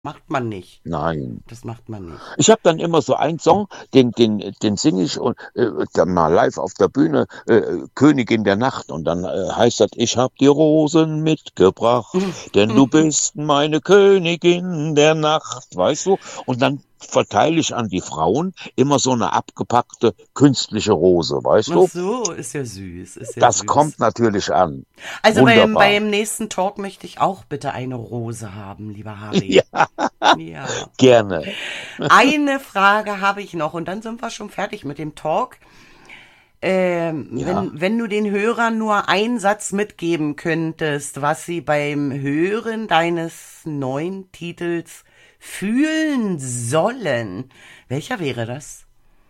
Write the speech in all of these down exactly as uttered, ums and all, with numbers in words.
Macht man nicht. Nein. Das macht man nicht. Ich habe dann immer so einen Song, den, den, den singe ich und äh, dann mal live auf der Bühne, äh, Königin der Nacht. Und dann äh, heißt das, ich hab die Rosen mitgebracht, denn du bist meine Königin der Nacht, weißt du? Und dann verteile ich an die Frauen immer so eine abgepackte künstliche Rose, weißt Ach du? so, ist ja süß, ist ja Das süß. kommt natürlich an. Also beim, Wunderbar. beim nächsten Talk möchte ich auch bitte eine Rose haben, lieber Harry. Ja, Ja. gerne. Eine Frage habe ich noch und dann sind wir schon fertig mit dem Talk. Ähm, Ja. wenn, wenn du den Hörern nur einen Satz mitgeben könntest, was sie beim Hören deines neuen Titels fühlen sollen, welcher wäre das?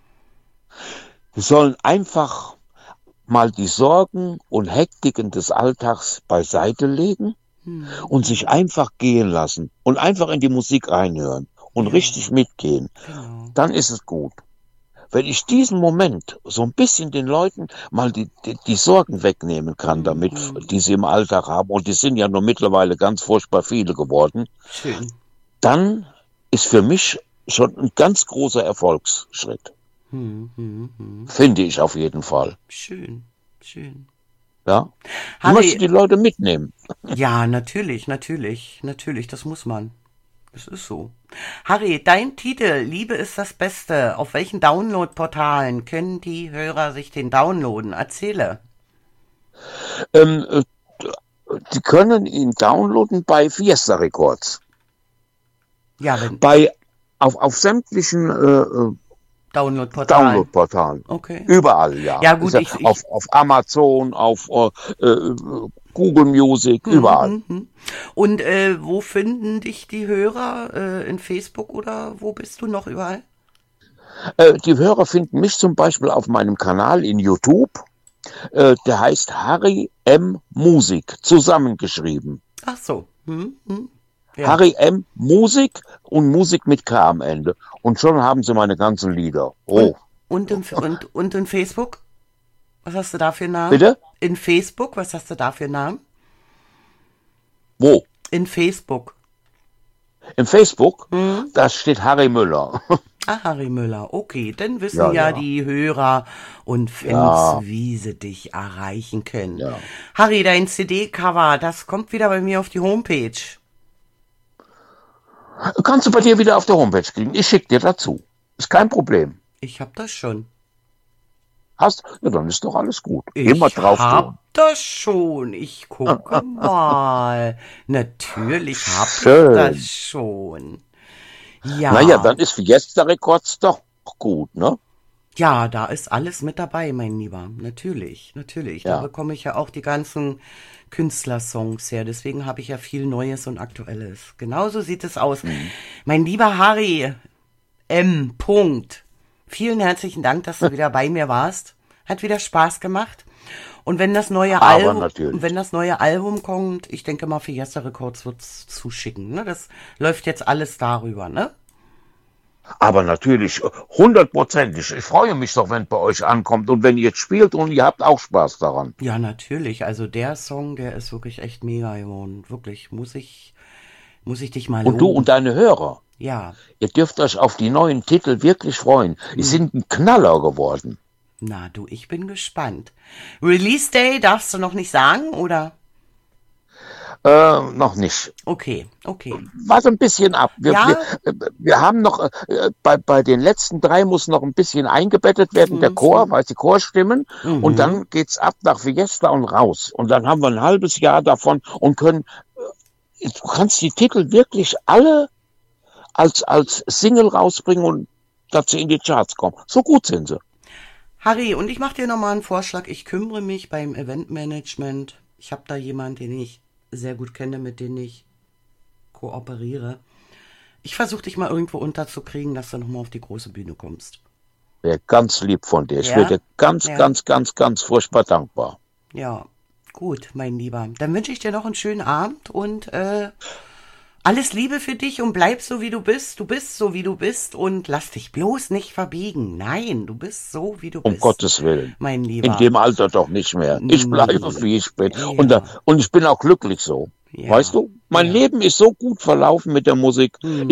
Wir sollen einfach mal die Sorgen und Hektiken des Alltags beiseite legen Hm. und sich einfach gehen lassen und einfach in die Musik reinhören und Ja, richtig mitgehen. genau. Dann ist es gut. Wenn ich diesen Moment so ein bisschen den Leuten mal die, die, die Sorgen wegnehmen kann damit, Mhm. die sie im Alltag haben, und die sind ja nur mittlerweile ganz furchtbar viele geworden, Schön. dann ist für mich schon ein ganz großer Erfolgsschritt. Hm, hm, hm. Finde ich auf jeden Fall. Schön, schön. Ja? Ich möchte Harry, die Leute mitnehmen. ja, natürlich, natürlich, natürlich, das muss man. Das ist so. Harry, dein Titel, Liebe ist das Beste. Auf welchen Download-Portalen können die Hörer sich den downloaden? Erzähle. Ähm, äh, die können ihn downloaden bei Fiesta Records. Ja, wenn Bei, auf, auf sämtlichen äh, äh, Download-Portalen. Download-Portalen. Okay. Überall, ja. Ja, gut, Ist ja ich, ich auf, auf Amazon, auf äh, äh, Google Music, überall. Mhm, mhm. Und äh, wo finden dich die Hörer? Äh, in Facebook oder wo bist du noch überall? Äh, die Hörer finden mich zum Beispiel auf meinem Kanal in YouTube. Äh, der heißt Harry M. Musik, zusammengeschrieben. Ach so. Hm, hm. Ja. Harry M. Musik und Musik mit K am Ende. Und schon haben sie meine ganzen Lieder. Oh, Und, und, in, und, und in Facebook? Was hast du da für einen Namen? bitte? In Facebook, was hast du da für einen Namen? Wo? In Facebook. Im Facebook? Hm? Da steht Harry Müller. Ah, Harry Müller. Okay, dann wissen Ja, ja, ja. die Hörer und Fans, Ja, wie sie dich erreichen können. ja. Harry, dein C D-Cover, das kommt wieder bei mir auf die Homepage. Kannst du bei dir wieder auf der Homepage kriegen. Ich schicke dir dazu. Ist kein Problem. Ich hab das schon. Hast? Ja, dann ist doch alles gut. Immer Ich drauf hab tun. das schon. Ich gucke mal. Natürlich hab ich Schön. das schon. Naja, Ja, dann ist Fiesta Records doch gut, ne? ja, da ist alles mit dabei, mein Lieber. Natürlich, natürlich. Da Ja. bekomme ich ja auch die ganzen Künstlersongs her. Deswegen habe ich ja viel Neues und Aktuelles. Genauso sieht es aus. Mhm. Mein lieber Harry M. Punkt. Vielen herzlichen Dank, dass du wieder bei mir warst. Hat wieder Spaß gemacht. Und wenn das neue Aber Album, natürlich. wenn das neue Album kommt, ich denke mal, Fiesta Records wird's zuschicken. Ne? Das läuft jetzt alles darüber, ne? Aber natürlich, hundertprozentig. Ich freue mich doch, wenn es bei euch ankommt und wenn ihr jetzt spielt und ihr habt auch Spaß daran. Ja, natürlich. Also der Song, der ist wirklich echt mega geworden. Wirklich, muss ich, muss ich dich mal Und du und loben. deine Hörer, Ja, ihr dürft euch auf die neuen Titel wirklich freuen. Die sind ein Knaller geworden. na du, ich bin gespannt. Release Day darfst du noch nicht sagen, oder? Äh, noch nicht. Okay, okay. Warte ein bisschen ab. Wir, Ja, wir, wir haben noch, äh, bei, bei den letzten drei muss noch ein bisschen eingebettet werden, der Chor, weil die Chorstimmen. Und mhm. dann geht's ab nach Fiesta und raus. Und dann haben wir ein halbes Jahr davon und können, äh, du kannst die Titel wirklich alle als, als Single rausbringen und dass sie in die Charts kommen. So gut sind sie. Harry, und ich mache dir nochmal einen Vorschlag. Ich kümmere mich beim Eventmanagement. Ich habe da jemanden, den ich sehr gut kenne, mit dem ich kooperiere. Ich versuche dich mal irgendwo unterzukriegen, dass du nochmal auf die große Bühne kommst. Wäre ganz lieb von dir. Ich wäre Ja? dir ganz, Ja. ganz, ganz, ganz furchtbar dankbar. Ja, gut, mein Lieber. Dann wünsche ich dir noch einen schönen Abend und äh, alles Liebe für dich und bleib so, wie du bist. Du bist so, wie du bist und lass dich bloß nicht verbiegen. Nein, du bist so, wie du Um bist, Gottes Willen. mein In Lieber. dem Alter doch nicht mehr. Ich bleibe, Nee. wie ich bin. Und, Ja, da, und ich bin auch glücklich so. Ja. Weißt du? Mein Ja. Leben ist so gut verlaufen mit der Musik. Hm.